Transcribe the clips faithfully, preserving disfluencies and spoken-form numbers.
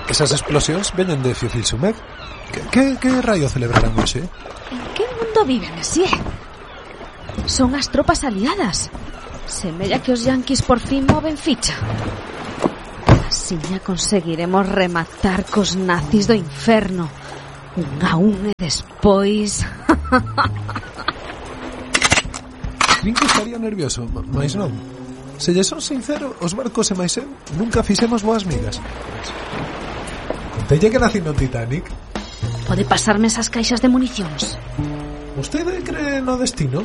Esas explosións veñen de Fiofilsumed. Que, que, que raio celebrarán hoxe? En que mundo vive, Messier? Son as tropas aliadas. Semella que os yanquis por fin moven ficha. Asiña conseguiremos rematar cos nazis do inferno. Un a un e despois... Nin que estaría nervioso, mais non. Se lle son sincero, os barcos e máis eu nunca fixemos boas migas. Contelle que nací no Titanic. Pode pasarme esas caixas de municións? Vostede cree no destino?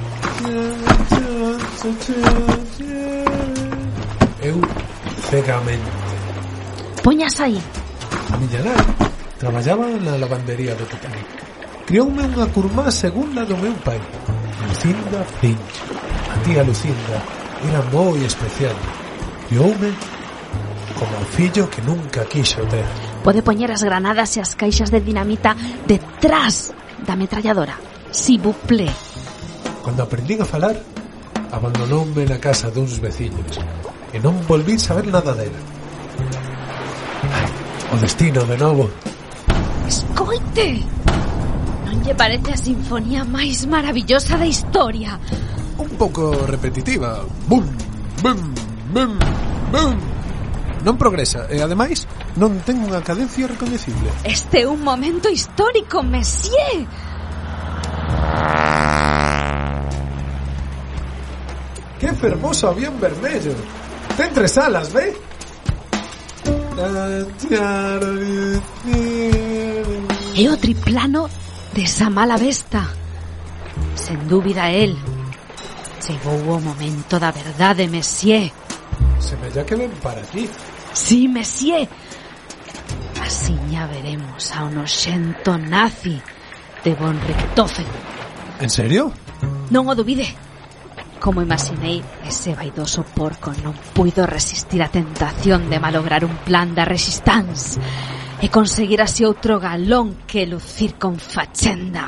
Eu cegamente. Poñas aí. A miña nai traballaba na lavandería do Titanic. Crioume unha curmá segunda do meu pai, Lucinda Finch. A tía Lucinda era moi especial. Crioume como o fillo que nunca quixo ter. Pode poñer as granadas e as caixas de dinamita detrás da ametralladora. Si vous plaît. Cando aprendín a falar, abandonoume na casa duns veciños e non volvín saber nada dela. Ai, o destino de novo. Escoite! Non lle parece a sinfonía máis maravillosa da historia? Un pouco repetitiva. Bum, bum, bum, bum. Non progresa e, ademais, non ten unha cadencia recoñecible. Este é un momento histórico, Messier. Que fermoso avión vermello. Ten tres alas, ve? É o triplano desa mala besta. Sen dúbida el. Chegou o momento da verdade, Messier. Semella que ven para aquí. Sí, Messier. Asiña veremos a un oxento nazi de von Richthofen. En serio? Non o dubide. Como imaginei, ese vaidoso porco non puido resistir a tentación de malograr un plan da resistance e conseguir así outro galón que lucir con fachenda.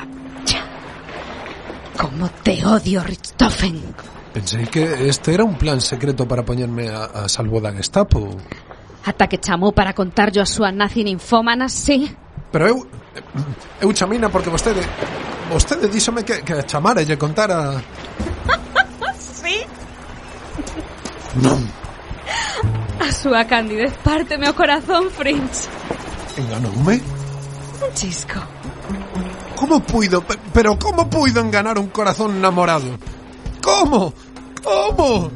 Como te odio, Richthofen. Pensei que este era un plan secreto para poñerme a, a salvo da Gestapo. Ata que chamou para contarlo a súa nazi ninfómana, sí. Pero eu... Eu chamina porque vostede... Vostede díxome que, que a chamara e lle contara... Sí? Non. A súa candidez párteme o corazón, Fringe. Enganoume? Un chisco. Como puido? Pero como puido enganar un corazón namorado? Como? Como?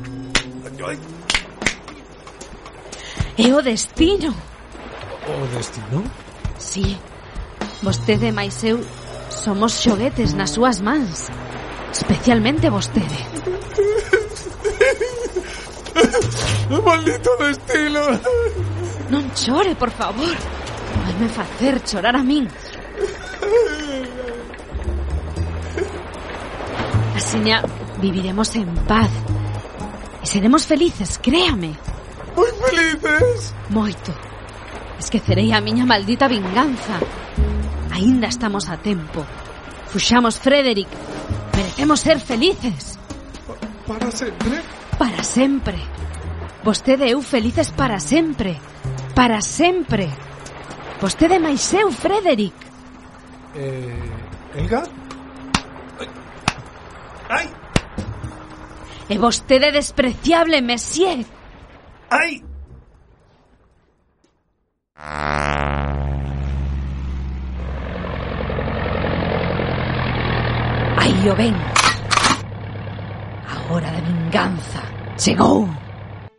É o destino. O destino? Sí. Vostede máis eu somos xoguetes nas súas mans. Especialmente vostede. Maldito destino. Non chore, por favor. Vaime facer chorar a min. Asiña viviremos en paz e seremos felices, créame. Moi felices. Moito. Esquecerei a miña maldita vinganza. Aínda estamos a tempo. Fuxamos, Frederick. Merecemos ser felices. Pa- para sempre? Para sempre. Vostede e eu felices para sempre. Para sempre. Vostede máis eu, Frederick. Eh... Elga? Ai! E vostede despreciable, Messier. Ai! Aí o ven. A hora da vinganza chegou.